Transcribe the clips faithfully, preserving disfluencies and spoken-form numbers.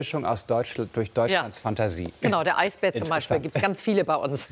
Mischung aus Deutschland, durch Deutschlands ja. Fantasie. Genau, der Eisbär zum Beispiel, gibt es ganz viele bei uns.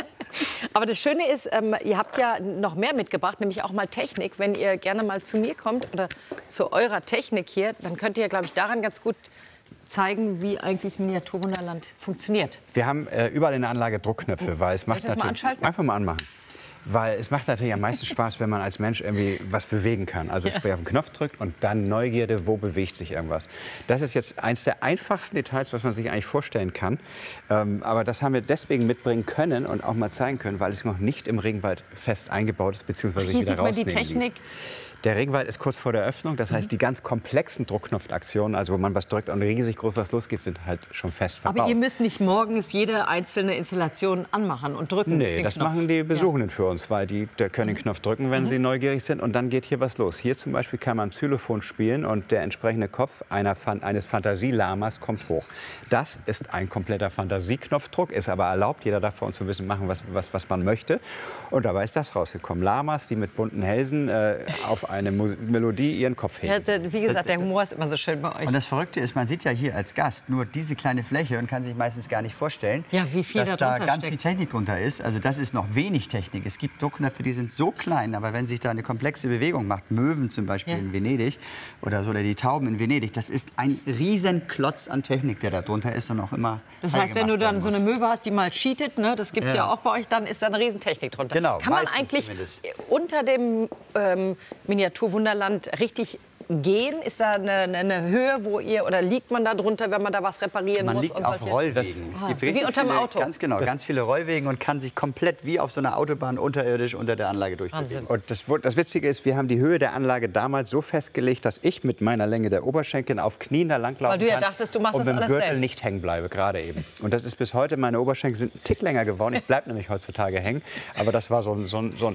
Aber das Schöne ist, ähm, ihr habt ja noch mehr mitgebracht, nämlich auch mal Technik. Wenn ihr gerne mal zu mir kommt oder zu eurer Technik hier, dann könnt ihr, glaube ich, daran ganz gut zeigen, wie eigentlich das Miniaturwunderland funktioniert. Wir haben äh, überall in der Anlage Druckknöpfe, weil es Soll macht ich das mal anschalten? Einfach mal anmachen. Weil es macht natürlich am meisten Spaß, wenn man als Mensch irgendwie was bewegen kann. Also Ja. sprich auf den Knopf drückt und dann Neugierde, wo bewegt sich irgendwas. Das ist jetzt eines der einfachsten Details, was man sich eigentlich vorstellen kann. Ähm, aber das haben wir deswegen mitbringen können und auch mal zeigen können, weil es noch nicht im Regenwald fest eingebaut ist, beziehungsweise Hier wieder sieht man die rausnehmen Technik. ließ. Der Regenwald ist kurz vor der Öffnung, das heißt, die ganz komplexen Druckknopfaktionen, also wo man was drückt und riesig groß was losgeht, sind halt schon fest verbaut. Aber ihr müsst nicht morgens jede einzelne Installation anmachen und drücken. Nee, den das Knopf. machen die Besuchenden ja. für uns, weil die, die können den Knopf drücken, wenn mhm. sie neugierig sind, und dann geht hier was los. Hier zum Beispiel kann man Xylophon spielen und der entsprechende Kopf einer, eines Fantasielamas kommt hoch. Das ist ein kompletter Fantasieknopfdruck, ist aber erlaubt. Jeder darf bei uns so ein bisschen machen, was, was, was man möchte. Und dabei ist das rausgekommen. Lamas, die mit bunten Hälsen äh, auf eine Musik Melodie ihren Kopf heben. Ja, wie gesagt, der Humor ist immer so schön bei euch. Und das Verrückte ist, man sieht ja hier als Gast nur diese kleine Fläche und kann sich meistens gar nicht vorstellen, ja, wie viel dass da da ganz steckt. viel Technik drunter ist. Also das ist noch wenig Technik. Es gibt Druckknöpfe, die sind so klein, aber wenn sich da eine komplexe Bewegung macht, Möwen zum Beispiel ja. in Venedig oder so, oder die Tauben in Venedig, das ist ein riesen Klotz an Technik, der da drunter ist und auch immer. Das heißt, wenn du dann so eine Möwe hast, die mal cheatet, ne, das gibt es ja. ja auch bei euch, dann ist da eine riesen Technik drunter. Genau, kann man eigentlich zumindest. unter dem ähm, Miniaturwunderland richtig gehen? Ist da eine, eine Höhe, wo ihr, oder liegt man da drunter, wenn man da was reparieren man muss? Man liegt und auf solche? Rollwegen. Ah, es gibt so wie unterm viele, Auto. Ganz genau, ganz viele Rollwegen und kann sich komplett wie auf so einer Autobahn unterirdisch unter der Anlage durchbewegen. Und das, das Witzige ist, wir haben die Höhe der Anlage damals so festgelegt, dass ich mit meiner Länge der Oberschenkel auf Knien da langlaufen kann. Weil du ja dachtest, du machst und das mit dem alles Gürtel selbst. nicht hängen bleibe, gerade eben. Und das ist bis heute, meine Oberschenkel sind einen Tick länger geworden. Ich bleibe nämlich heutzutage hängen. Aber das war so ein, so ein, so ein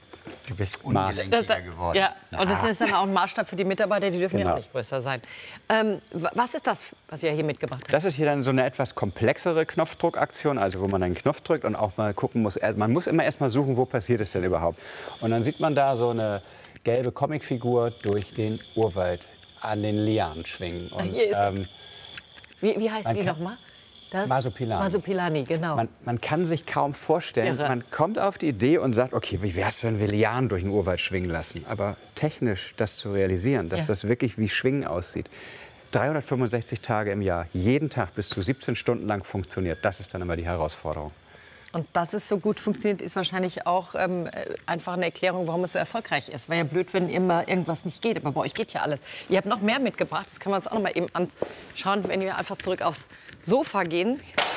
Du bist ungelenkiger geworden. Ja, und das ist dann auch ein Maßstab für die Mitarbeiter, die dürfen genau. ja auch nicht größer sein. Ähm, was ist das, was ihr hier mitgebracht habt? Das ist hier dann so eine etwas komplexere Knopfdruckaktion, also wo man einen Knopf drückt und auch mal gucken muss. Man muss immer erst mal suchen, wo passiert es denn überhaupt. Und dann sieht man da so eine gelbe Comicfigur durch den Urwald an den Lianen schwingen. Und, hier ist ähm, wie, wie heißt die nochmal? Das Masopilani. Masopilani, genau. Man, man kann sich kaum vorstellen, Irre. man kommt auf die Idee und sagt, okay, wie wäre es, wenn wir Lianen durch den Urwald schwingen lassen? Aber technisch das zu realisieren, dass ja. das wirklich wie Schwingen aussieht, dreihundertfünfundsechzig Tage im Jahr, jeden Tag bis zu siebzehn Stunden lang funktioniert, das ist dann immer die Herausforderung. Und dass es so gut funktioniert, ist wahrscheinlich auch ähm, einfach eine Erklärung, warum es so erfolgreich ist. Wäre ja blöd, wenn immer irgendwas nicht geht. Aber bei euch geht ja alles. Ihr habt noch mehr mitgebracht. Das können wir uns auch noch mal eben anschauen, wenn wir einfach zurück aufs Sofa gehen.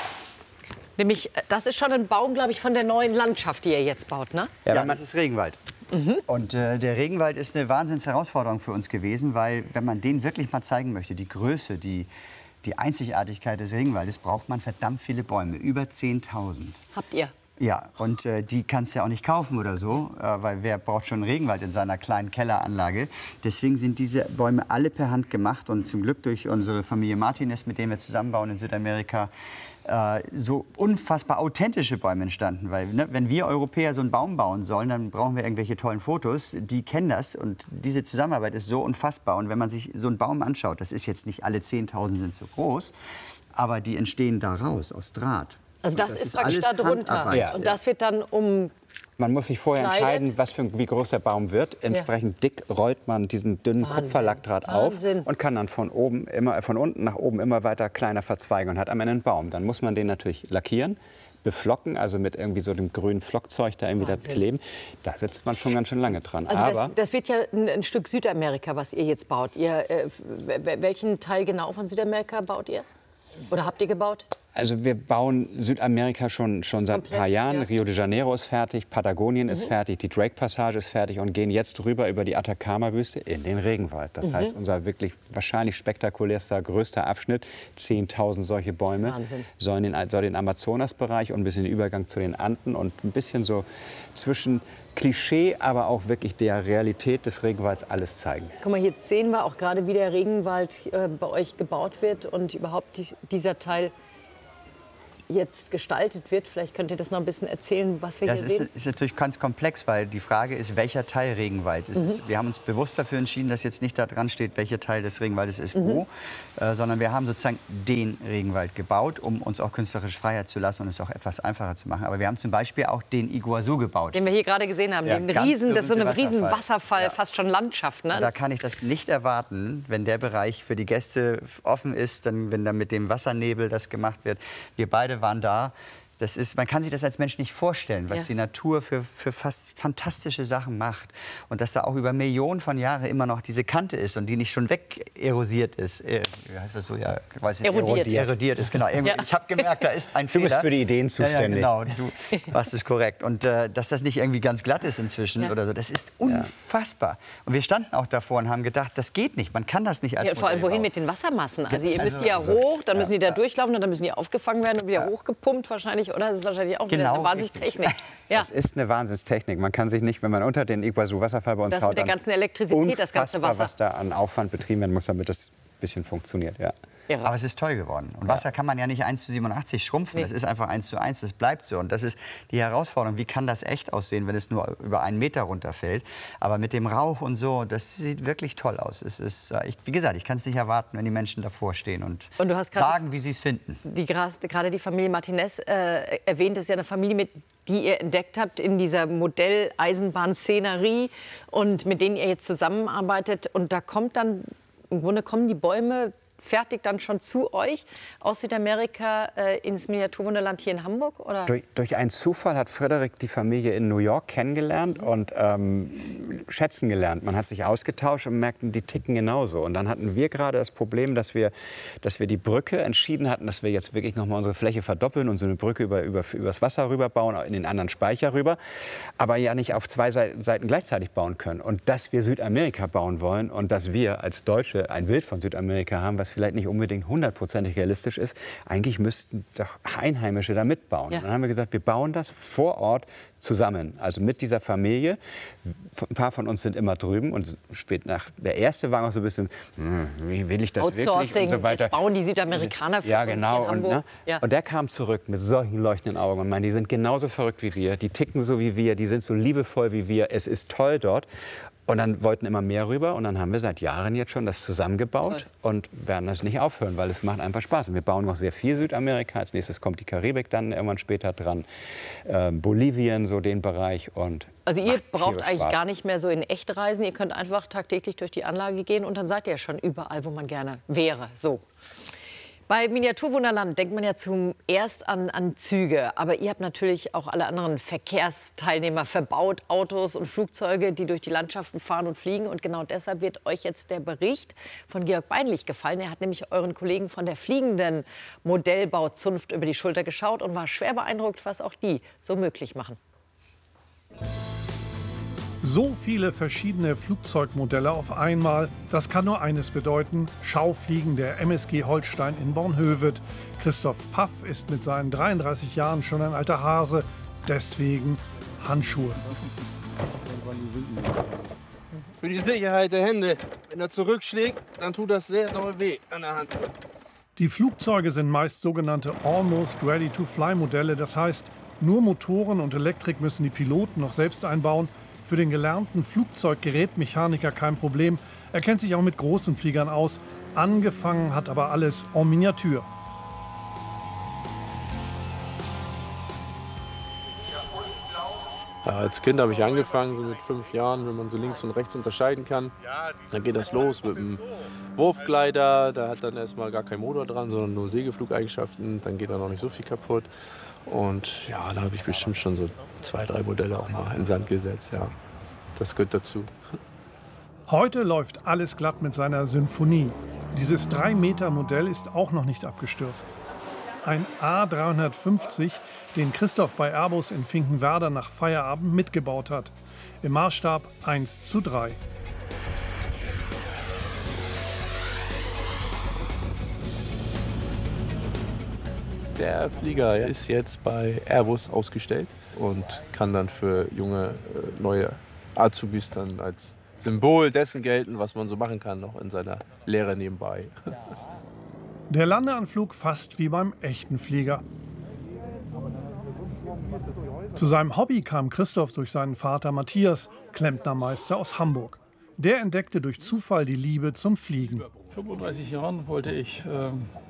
Nämlich, das ist schon ein Baum, glaube ich, von der neuen Landschaft, die ihr jetzt baut, ne? Ja, das ist Regenwald. Mhm. Und äh, der Regenwald ist eine Wahnsinnsherausforderung für uns gewesen, weil wenn man den wirklich mal zeigen möchte, die Größe, die Die Einzigartigkeit des Regenwaldes, braucht man verdammt viele Bäume, über zehntausend. Habt ihr? Ja, und äh, die kannst du ja auch nicht kaufen oder so, äh, weil wer braucht schon einen Regenwald in seiner kleinen Kelleranlage. Deswegen sind diese Bäume alle per Hand gemacht und zum Glück durch unsere Familie Martinez, mit denen wir zusammenbauen in Südamerika, äh, so unfassbar authentische Bäume entstanden. Weil ne, wenn wir Europäer so einen Baum bauen sollen, dann brauchen wir irgendwelche tollen Fotos. Die kennen das und diese Zusammenarbeit ist so unfassbar. Und wenn man sich so einen Baum anschaut, das ist jetzt nicht alle zehntausend sind so groß, aber die entstehen daraus aus Draht. Also das, das ist ist praktisch alles da drunter. Handarbeit. Und das wird dann um... Man muss sich vorher Kleidet. entscheiden, was für, wie groß der Baum wird. Entsprechend dick rollt man diesen dünnen Wahnsinn. Kupferlackdraht auf Wahnsinn. und kann dann von, oben immer, von unten nach oben immer weiter kleiner verzweigen und hat am Ende einen Baum. Dann muss man den natürlich lackieren, beflocken, also mit irgendwie so dem grünen Flockzeug da irgendwie da kleben. Da sitzt man schon ganz schön lange dran. Also Aber das, das wird ja ein, ein Stück Südamerika, was ihr jetzt baut. Ihr, äh, welchen Teil genau von Südamerika baut ihr? Oder habt ihr gebaut? Also wir bauen Südamerika schon, schon seit Komplett, ein paar Jahren. ja. Rio de Janeiro ist fertig, Patagonien Mhm. ist fertig, die Drake-Passage ist fertig und gehen jetzt rüber über die Atacama-Wüste in den Regenwald. Das Mhm. heißt, unser wirklich wahrscheinlich spektakulärster, größter Abschnitt, zehntausend solche Bäume, Wahnsinn. soll den, soll den Amazonasbereich und ein bisschen den Übergang zu den Anden und ein bisschen so zwischen Klischee, aber auch wirklich der Realität des Regenwalds alles zeigen. Guck mal, jetzt sehen wir auch gerade, wie der Regenwald äh, bei euch gebaut wird und überhaupt die, dieser Teil jetzt gestaltet wird. Vielleicht könnt ihr das noch ein bisschen erzählen, was wir Ja, hier es ist, sehen. ist natürlich ganz komplex, weil die Frage ist, welcher Teil Regenwald ist. Mhm. es. Wir haben uns bewusst dafür entschieden, dass jetzt nicht da dran steht, welcher Teil des Regenwaldes ist mhm. wo, äh, sondern wir haben sozusagen den Regenwald gebaut, um uns auch künstlerisch Freiheit zu lassen und es auch etwas einfacher zu machen. Aber wir haben zum Beispiel auch den Iguazu gebaut. Den wir hier gerade gesehen haben, ja, den Riesen, das ist so eine Wasserfall. riesen Wasserfall, ja. fast schon Landschaft. Ne? Da kann ich das nicht erwarten, wenn der Bereich für die Gäste offen ist, dann, wenn dann mit dem Wassernebel das gemacht wird. Wir beide waren da. Das ist, man kann sich das als Mensch nicht vorstellen, was ja. die Natur für, für fast fantastische Sachen macht. Und dass da auch über Millionen von Jahren immer noch diese Kante ist und die nicht schon weg erosiert ist. Äh, wie heißt das so? Ja, ich weiß nicht, erodiert. erodiert ist, genau. Ja. Ich habe gemerkt, da ist ein Fehler. Du bist für die Ideen zuständig. Ja, ja, genau, du warst es korrekt. Und äh, dass das nicht irgendwie ganz glatt ist inzwischen ja. oder so, das ist unfassbar. Und wir standen auch davor und haben gedacht, das geht nicht, man kann das nicht als ja, vor allem wohin bauen. mit den Wassermassen? Also ihr also, müsst ja also, hoch, dann müssen die da ja. durchlaufen und dann müssen die aufgefangen werden und wieder ja. hochgepumpt wahrscheinlich. Oder? Das ist wahrscheinlich auch genau, wieder eine Wahnsinnstechnik. Ja. Das ist eine Wahnsinnstechnik. Man kann sich nicht, wenn man unter den Iguazu-Wasserfall bei uns das haut, mit der ganzen Elektrizität, das ganze Wasser. was da an Aufwand betrieben werden muss, damit das ein bisschen funktioniert. Ja. Ja. Aber es ist toll geworden. Und Wasser kann man ja nicht eins zu siebenundachtzig schrumpfen. Nee. Das ist einfach eins zu eins, das bleibt so. Und das ist die Herausforderung. Wie kann das echt aussehen, wenn es nur über einen Meter runterfällt? Aber mit dem Rauch und so, das sieht wirklich toll aus. Es ist, ich, wie gesagt, ich kann es nicht erwarten, wenn die Menschen davor stehen und, und du hast sagen, wie sie es finden. Die, gerade die Familie Martinez äh, erwähnt, ist ja eine Familie, mit, die ihr entdeckt habt in dieser Modell-Eisenbahn-Szenerie und mit denen ihr jetzt zusammenarbeitet. Und da kommt dann, im Grunde kommen die Bäume fertig dann schon zu euch aus Südamerika äh, ins Miniaturwunderland hier in Hamburg? Oder? Durch, durch einen Zufall hat Frederik die Familie in New York kennengelernt und ähm, schätzen gelernt. Man hat sich ausgetauscht und merkten, die ticken genauso. Und dann hatten wir gerade das Problem, dass wir, dass wir die Brücke entschieden hatten, dass wir jetzt wirklich noch mal unsere Fläche verdoppeln und so eine Brücke über, über, übers Wasser rüberbauen, in den anderen Speicher rüber, aber ja nicht auf zwei Seiten gleichzeitig bauen können. Und dass wir Südamerika bauen wollen und dass wir als Deutsche ein Bild von Südamerika haben, was vielleicht nicht unbedingt hundertprozentig realistisch ist. Eigentlich müssten doch Einheimische da mitbauen. Ja. Dann haben wir gesagt, wir bauen das vor Ort zusammen, also mit dieser Familie. Ein paar von uns sind immer drüben und spät nach. Der erste war noch so ein bisschen, hm, wie will ich das wirklich und so weiter. Jetzt bauen die Südamerikaner für ja, uns genau. hier in Hamburg. Und, ne? ja. und der kam zurück mit solchen leuchtenden Augen und meinte, die sind genauso verrückt wie wir, die ticken so wie wir, die sind so liebevoll wie wir. Es ist toll dort. Und dann wollten immer mehr rüber und dann haben wir seit Jahren jetzt schon das zusammengebaut Toll. und werden das nicht aufhören, weil es macht einfach Spaß. Und wir bauen noch sehr viel Südamerika. Als nächstes kommt die Karibik dann irgendwann später dran. Ähm, Bolivien, so den Bereich. Und also ihr braucht eigentlich Spaß. gar nicht mehr so in echt reisen. Ihr könnt einfach tagtäglich durch die Anlage gehen und dann seid ihr schon überall, wo man gerne wäre. So. Bei Miniaturwunderland denkt man ja zuerst an, an Züge. Aber ihr habt natürlich auch alle anderen Verkehrsteilnehmer verbaut, Autos und Flugzeuge, die durch die Landschaften fahren und fliegen. Und genau deshalb wird euch jetzt der Bericht von Georg Beinlich gefallen. Er hat nämlich euren Kollegen von der fliegenden Modellbauzunft über die Schulter geschaut und war schwer beeindruckt, was auch die so möglich machen. So viele verschiedene Flugzeugmodelle auf einmal, das kann nur eines bedeuten: Schaufliegen der M S G Holstein in Bornhöved. Christoph Paff ist mit seinen dreiunddreißig Jahren schon ein alter Hase, deswegen Handschuhe. Für die Sicherheit der Hände. Wenn er zurückschlägt, dann tut das sehr doll weh an der Hand. Die Flugzeuge sind meist sogenannte Almost Ready-to-Fly-Modelle. Das heißt, nur Motoren und Elektrik müssen die Piloten noch selbst einbauen. Für den gelernten Flugzeuggerätmechaniker kein Problem. Er kennt sich auch mit großen Fliegern aus. Angefangen hat aber alles en Miniatur. Ja, als Kind habe ich angefangen, so mit fünf Jahren, wenn man so links und rechts unterscheiden kann. Dann geht das los mit dem Wurfgleiter. Da hat dann erstmal gar kein Motor dran, sondern nur Segelflugeigenschaften. Dann geht da noch nicht so viel kaputt. Und ja, da habe ich bestimmt schon so zwei, drei Modelle auch mal in den Sand gesetzt. Ja, das gehört dazu. Heute läuft alles glatt mit seiner Symphonie. Dieses drei Meter Modell ist auch noch nicht abgestürzt. Ein A dreihundertfünfzig, den Christoph bei Airbus in Finkenwerder nach Feierabend mitgebaut hat. Im Maßstab eins zu drei. Der Flieger ist jetzt bei Airbus ausgestellt und kann dann für junge, neue Azubis dann als Symbol dessen gelten, was man so machen kann, noch in seiner Lehre nebenbei. Der Landeanflug fast wie beim echten Flieger. Zu seinem Hobby kam Christoph durch seinen Vater Matthias, Klempnermeister aus Hamburg. Der entdeckte durch Zufall die Liebe zum Fliegen. Vor fünfunddreißig Jahren wollte ich äh,